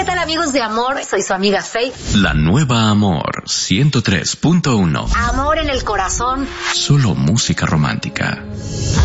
¿qué tal amigos de Amor? Soy su amiga Faith. La nueva Amor 103.1. Amor en el corazón. Solo música romántica.